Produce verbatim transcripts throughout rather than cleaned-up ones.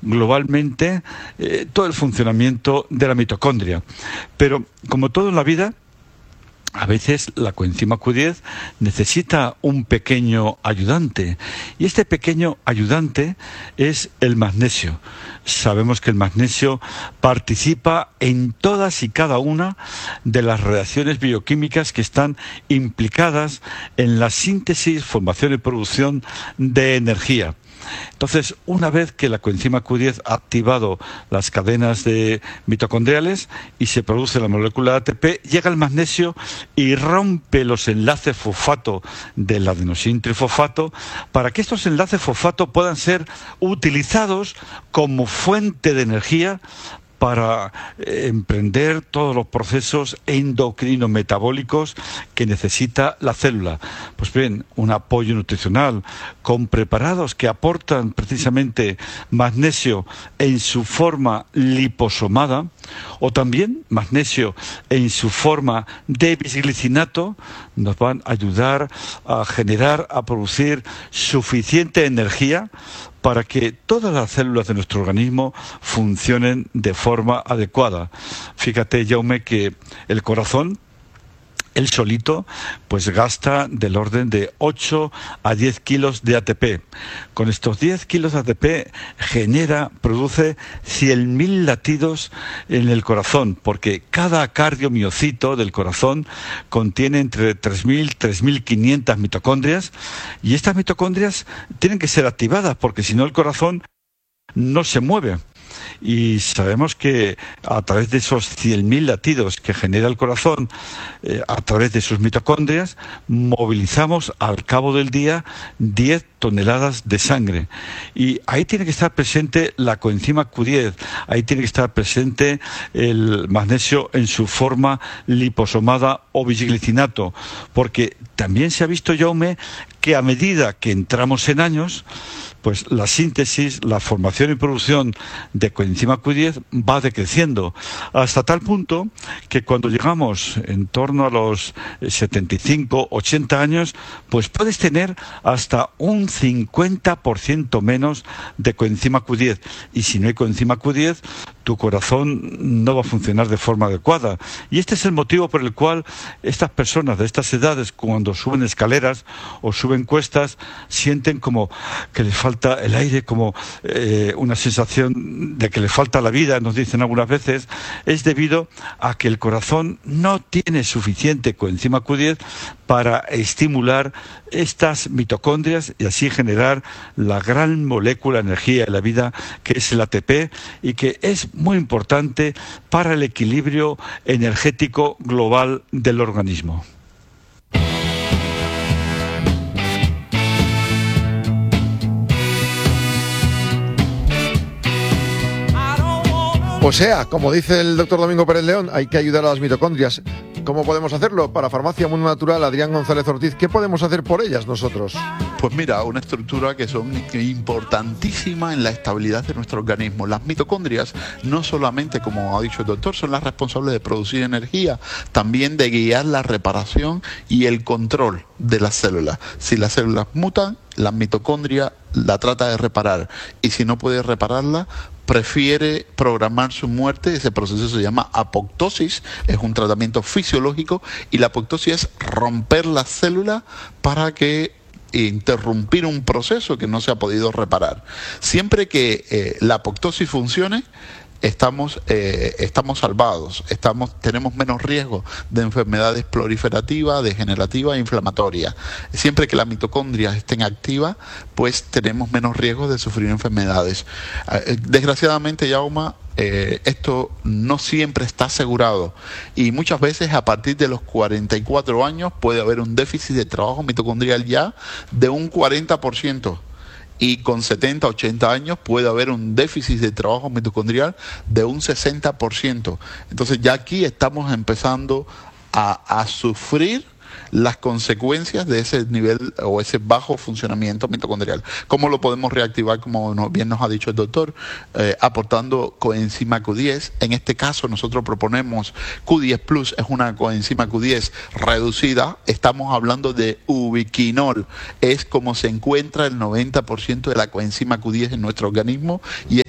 globalmente eh, todo el funcionamiento de la mitocondria. Pero, como todo en la vida, a veces la coenzima Q diez necesita un pequeño ayudante, y este pequeño ayudante es el magnesio. Sabemos que el magnesio participa en todas y cada una de las reacciones bioquímicas que están implicadas en la síntesis, formación y producción de energía. Entonces, una vez que la coenzima Q diez ha activado las cadenas de mitocondriales y se produce la molécula de A T P, llega el magnesio y rompe los enlaces fosfato del adenosín trifosfato para que estos enlaces fosfato puedan ser utilizados como fuente de energía para eh, emprender todos los procesos endocrino-metabólicos que necesita la célula. Pues bien, un apoyo nutricional con preparados que aportan precisamente magnesio en su forma liposomada, o también magnesio en su forma de bisglicinato, nos van a ayudar a generar, a producir suficiente energía para que todas las células de nuestro organismo funcionen de forma adecuada. Fíjate, Jaume, que el corazón, él solito, pues gasta del orden de ocho a diez kilos de A T P. Con estos diez kilos de A T P genera, produce cien mil latidos en el corazón, porque cada cardiomiocito del corazón contiene entre tres mil y tres mil quinientas mitocondrias, y estas mitocondrias tienen que ser activadas, porque si no el corazón no se mueve. Y sabemos que a través de esos cien mil latidos que genera el corazón, eh, a través de sus mitocondrias, movilizamos al cabo del día diez toneladas de sangre. Y ahí tiene que estar presente la coenzima Q diez, ahí tiene que estar presente el magnesio en su forma liposomada o bisglicinato, porque también se ha visto, Jaume, que a medida que entramos en años, pues la síntesis, la formación y producción de coenzima Q diez va decreciendo, hasta tal punto que cuando llegamos en torno a los setenta y cinco, ochenta años, pues puedes tener hasta un cincuenta por ciento menos de coenzima Q diez. Y si no hay coenzima Q diez, tu corazón no va a funcionar de forma adecuada. Y este es el motivo por el cual estas personas de estas edades, cuando suben escaleras o suben cuestas, sienten como que les falta el aire, como eh, una sensación de que les falta la vida, nos dicen algunas veces. Es debido a que el corazón no tiene suficiente coenzima Q diez para estimular estas mitocondrias y así generar la gran molécula de energía de la vida, que es el A T P, y que es muy importante para el equilibrio energético global del organismo. O sea, como dice el doctor Domingo Pérez León, hay que ayudar a las mitocondrias. ¿Cómo podemos hacerlo? Para Farmacia Mundo Natural, Adrián González Ortiz, ¿qué podemos hacer por ellas nosotros? Pues mira, una estructura que son importantísima en la estabilidad de nuestro organismo. Las mitocondrias, no solamente, como ha dicho el doctor, son las responsables de producir energía, también de guiar la reparación y el control de las células. Si las células mutan, la mitocondria la trata de reparar, y si no puede repararla, prefiere programar su muerte. Ese proceso se llama apoptosis, es un tratamiento fisiológico, y la apoptosis es romper la célula para que interrumpir un proceso que no se ha podido reparar. Siempre que eh, la apoptosis funcione, estamos eh, estamos salvados, estamos tenemos menos riesgo de enfermedades proliferativas, degenerativas e inflamatorias. Siempre que las mitocondrias estén activas, pues tenemos menos riesgo de sufrir enfermedades. Eh, desgraciadamente, Jaume, Eh, esto no siempre está asegurado, y muchas veces a partir de los cuarenta y cuatro años puede haber un déficit de trabajo mitocondrial ya de un cuarenta por ciento, y con setenta, ochenta años puede haber un déficit de trabajo mitocondrial de un sesenta por ciento. Entonces ya aquí estamos empezando a, a sufrir las consecuencias de ese nivel o ese bajo funcionamiento mitocondrial. ¿Cómo lo podemos reactivar? Como bien nos ha dicho el doctor, eh, aportando coenzima Q diez. En este caso nosotros proponemos Q diez Plus, es una coenzima Q diez reducida. Estamos hablando de ubiquinol, es como se encuentra el noventa por ciento de la coenzima Q diez en nuestro organismo, y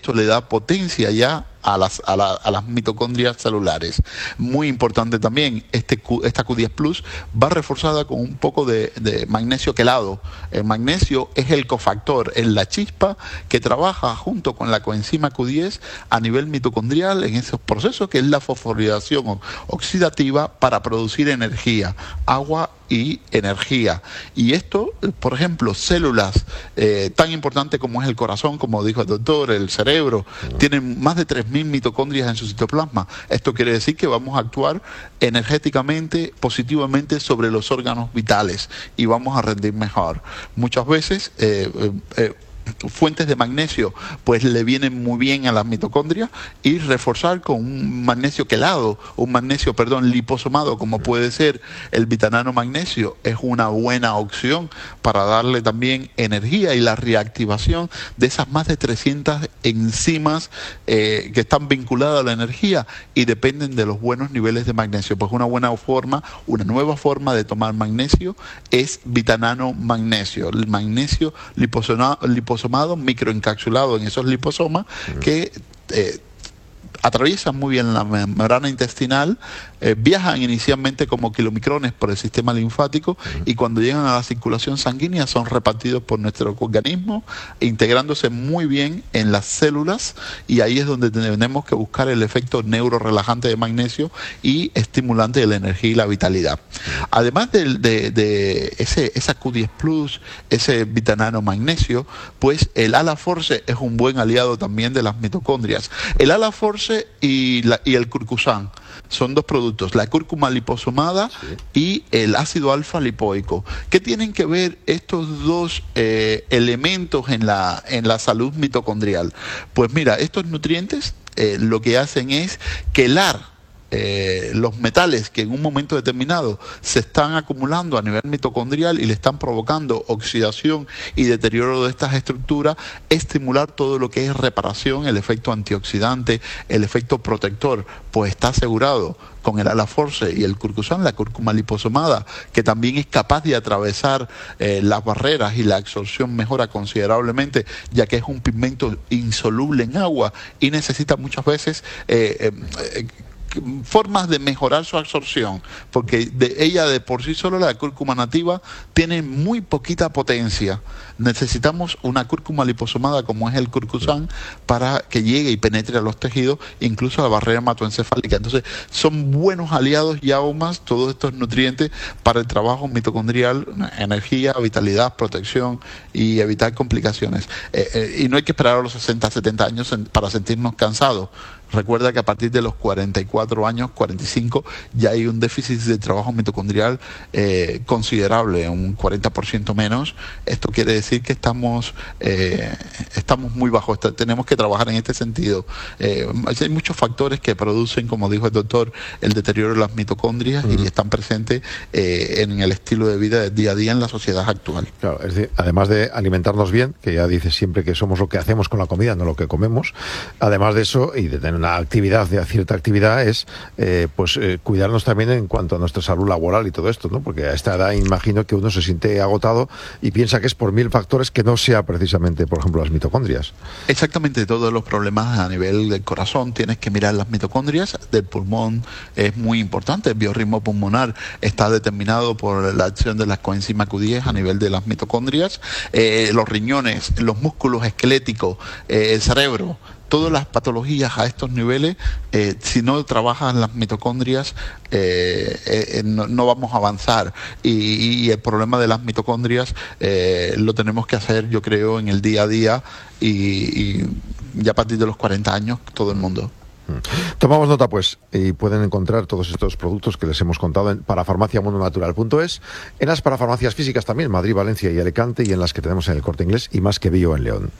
esto le da potencia ya a las, a, la, a las mitocondrias celulares. Muy importante también, este Q, esta Q diez Plus va reforzada con un poco de, de magnesio quelado. El magnesio es el cofactor, es la chispa que trabaja junto con la coenzima Q diez a nivel mitocondrial en esos procesos, que es la fosforilación oxidativa para producir energía, agua y energía. Y esto, por ejemplo, células eh, tan importantes como es el corazón, como dijo el doctor, el cerebro, tienen más de tres mil mitocondrias en su citoplasma. Esto quiere decir que vamos a actuar energéticamente, positivamente sobre los órganos vitales y vamos a rendir mejor. Muchas veces eh, eh, fuentes de magnesio pues le vienen muy bien a las mitocondrias, y reforzar con un magnesio quelado, un magnesio, perdón, liposomado, como puede ser el vitanano magnesio, es una buena opción para darle también energía y la reactivación de esas más de trescientas enzimas eh, que están vinculadas a la energía y dependen de los buenos niveles de magnesio. Pues una buena forma, una nueva forma de tomar magnesio es vitanano magnesio, el magnesio liposomado, liposomado microencapsulado en esos liposomas que eh, atraviesan muy bien la membrana intestinal, eh, viajan inicialmente como kilomicrones por el sistema linfático y cuando llegan a la circulación sanguínea son repartidos por nuestro organismo, integrándose muy bien en las células, y ahí es donde tenemos que buscar el efecto neurorelajante de magnesio y estimulante de la energía y la vitalidad. Además de, de, de ese, esa Q diez Plus, ese vitanano magnesio, pues el Ala-Force es un buen aliado también de las mitocondrias. El Ala-Force y, la, y el curcusán son dos productos, la cúrcuma liposomada sí. y el ácido alfa lipoico. ¿Qué tienen que ver estos dos eh, elementos en la, en la salud mitocondrial? Pues mira, estos nutrientes eh, lo que hacen es quelar Eh, los metales que en un momento determinado se están acumulando a nivel mitocondrial y le están provocando oxidación y deterioro de estas estructuras, estimular todo lo que es reparación, el efecto antioxidante, el efecto protector, pues está asegurado con el Ala-Force y el curcusán, la cúrcuma liposomada, que también es capaz de atravesar eh, las barreras, y la absorción mejora considerablemente, ya que es un pigmento insoluble en agua y necesita muchas veces eh, eh, eh, formas de mejorar su absorción, porque de ella de por sí solo, la cúrcuma nativa, tiene muy poquita potencia. Necesitamos una cúrcuma liposomada como es el curcusán para que llegue y penetre a los tejidos, incluso a la barrera hematoencefálica. Entonces son buenos aliados y aún más todos estos nutrientes para el trabajo mitocondrial, energía, vitalidad, protección y evitar complicaciones. Eh, eh, y no hay que esperar a los sesenta, setenta años para sentirnos cansados. Recuerda que a partir de los cuarenta y cuatro años, cuarenta y cinco, ya hay un déficit de trabajo mitocondrial eh, considerable, un cuarenta por ciento menos. Esto quiere decir que estamos eh, estamos muy bajos, tenemos que trabajar en este sentido. Eh, hay muchos factores que producen, como dijo el doctor, el deterioro de las mitocondrias uh-huh. y están presentes eh, en el estilo de vida del día a día en la sociedad actual. Claro, es decir, además de alimentarnos bien, que ya dices siempre que somos lo que hacemos con la comida, no lo que comemos, además de eso y de tener una actividad, de cierta actividad, es eh, pues eh, cuidarnos también en cuanto a nuestra salud laboral y todo esto, ¿no? Porque a esta edad imagino que uno se siente agotado y piensa que es por mil factores, que no sea precisamente, por ejemplo, las mitocondrias. Exactamente, todos los problemas a nivel del corazón tienes que mirar las mitocondrias, del pulmón es muy importante, el biorritmo pulmonar está determinado por la acción de las coenzimas Q diez a nivel de las mitocondrias, eh, los riñones, los músculos esqueléticos, eh, el cerebro. Todas las patologías a estos niveles, eh, si no trabajan las mitocondrias, eh, eh, no, no vamos a avanzar. Y, y el problema de las mitocondrias eh, lo tenemos que hacer, yo creo, en el día a día y, y ya a partir de los cuarenta años, todo el mundo. Tomamos nota, pues, y pueden encontrar todos estos productos que les hemos contado en parafarmacia mundo natural punto es, en las parafarmacias físicas también, Madrid, Valencia y Alicante, y en las que tenemos en el Corte Inglés y Más que Bio en León.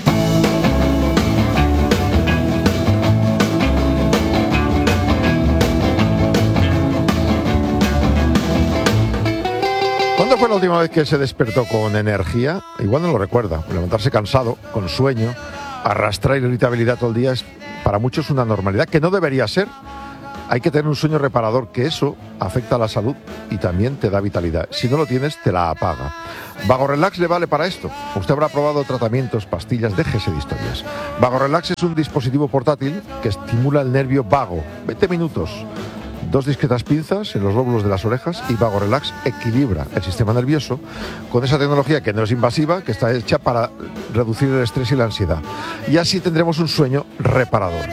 ¿Cuándo fue la última vez que se despertó con energía? Igual no lo recuerda. Levantarse cansado, con sueño, arrastrar irritabilidad todo el día es para muchos una normalidad que no debería ser, Hay que tener un sueño reparador, que eso afecta a la salud y también te da vitalidad. Si no lo tienes, te la apaga. VagoRelax le vale para esto. Usted habrá probado tratamientos, pastillas, déjese de historias. VagoRelax es un dispositivo portátil que estimula el nervio vago. veinte minutos. Dos discretas pinzas en los lóbulos de las orejas y VagoRelax equilibra el sistema nervioso con esa tecnología que no es invasiva, que está hecha para reducir el estrés y la ansiedad. Y así tendremos un sueño reparador.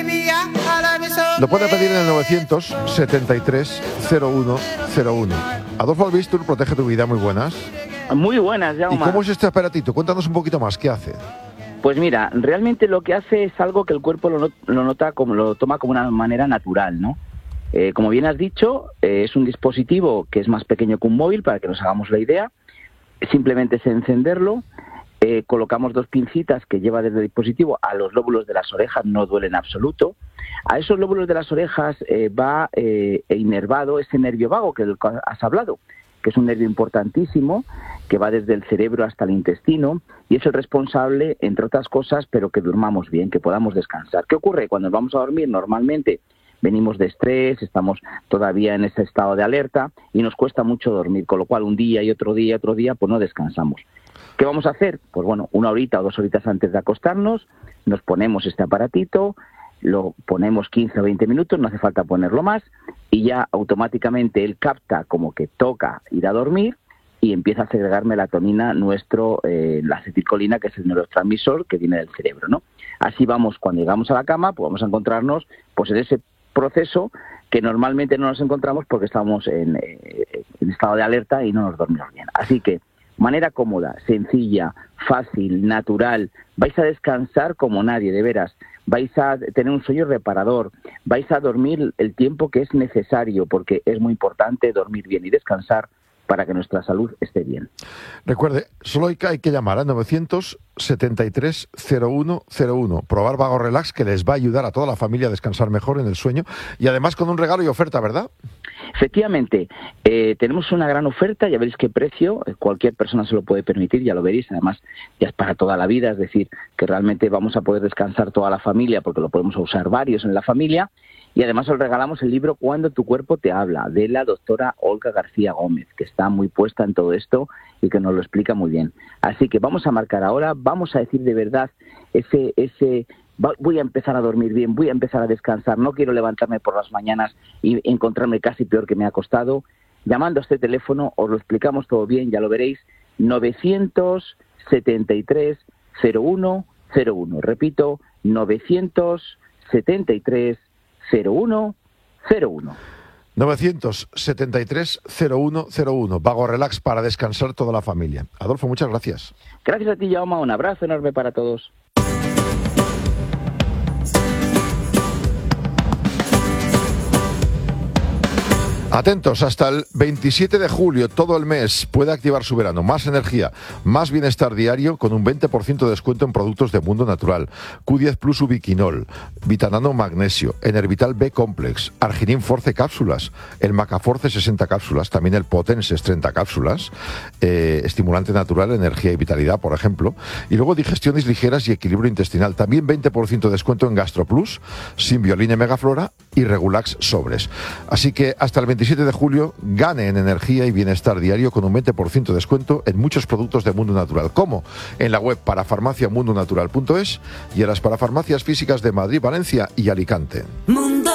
Lo puede pedir en el novecientos setenta y tres cero uno cero uno. Adolfo Albistur, protege tu vida. Muy buenas. Muy buenas, Jaume. ¿Y cómo es este aparatito? Cuéntanos un poquito más. ¿Qué hace? Pues mira, realmente lo que hace es algo que el cuerpo lo, not- lo nota como lo toma como una manera natural, ¿no? Eh, como bien has dicho, eh, es un dispositivo que es más pequeño que un móvil, para que nos hagamos la idea. Simplemente es encenderlo, eh, colocamos dos pincitas que lleva desde el dispositivo a los lóbulos de las orejas, no duele en absoluto. A esos lóbulos de las orejas eh, va eh, inervado ese nervio vago que has hablado, que es un nervio importantísimo, que va desde el cerebro hasta el intestino, y es el responsable, entre otras cosas, pero que durmamos bien, que podamos descansar. ¿Qué ocurre? Cuando vamos a dormir, normalmente venimos de estrés, estamos todavía en ese estado de alerta y nos cuesta mucho dormir, con lo cual un día y otro día y otro día pues no descansamos. ¿Qué vamos a hacer? Pues bueno, una horita o dos horitas antes de acostarnos, nos ponemos este aparatito, lo ponemos quince o veinte minutos, no hace falta ponerlo más, y ya automáticamente él capta como que toca ir a dormir y empieza a segregar melatonina, nuestro, eh, la acetilcolina, que es el neurotransmisor que viene del cerebro, ¿no? Así vamos, cuando llegamos a la cama, pues vamos a encontrarnos pues en ese proceso que normalmente no nos encontramos porque estamos en, eh, en estado de alerta y no nos dormimos bien. Así que, manera cómoda, sencilla, fácil, natural, vais a descansar como nadie, de veras. Vais a tener un sueño reparador, vais a dormir el tiempo que es necesario, porque es muy importante dormir bien y descansar para que nuestra salud esté bien. Recuerde, solo hay que, hay que llamar a novecientos setenta y tres cero uno cero uno. Probar VagoRelax, que les va a ayudar a toda la familia a descansar mejor en el sueño, y además con un regalo y oferta, ¿verdad? Efectivamente, eh, tenemos una gran oferta, ya veréis qué precio, cualquier persona se lo puede permitir, ya lo veréis, además ya es para toda la vida, es decir, que realmente vamos a poder descansar toda la familia porque lo podemos usar varios en la familia, y además os regalamos el libro Cuando tu cuerpo te habla, de la doctora Olga García Gómez, que está muy puesta en todo esto y que nos lo explica muy bien. Así que vamos a marcar ahora, vamos a decir de verdad ese... ese voy a empezar a dormir bien, voy a empezar a descansar, no quiero levantarme por las mañanas y encontrarme casi peor que me ha costado. Llamando a este teléfono os lo explicamos todo bien, ya lo veréis, novecientos setenta y tres cero uno cero uno. Repito, novecientos setenta y tres cero uno cero uno. novecientos setenta y tres cero uno cero uno. VagoRelax, para descansar toda la familia. Adolfo, muchas gracias. Gracias a ti, Jaume, un abrazo enorme para todos. Atentos, hasta el veintisiete de julio, todo el mes, puede activar su verano. Más energía, más bienestar diario con un veinte por ciento de descuento en productos de Mundo Natural. Q diez Plus Ubiquinol, Vitanano Magnesio, Enervital B Complex, Arginin Force cápsulas, el Macaforce sesenta cápsulas, también el Potenses treinta cápsulas, eh, estimulante natural, energía y vitalidad, por ejemplo. Y luego digestiones ligeras y equilibrio intestinal. También veinte por ciento de descuento en GastroPlus, Simbioline Megaflora y Regulax Sobres. Así que hasta el veintisiete de julio gane en energía y bienestar diario con un veinte por ciento de descuento en muchos productos de Mundo Natural, como en la web parafarmacia mundo natural punto es y en las parafarmacias físicas de Madrid, Valencia y Alicante. Mundo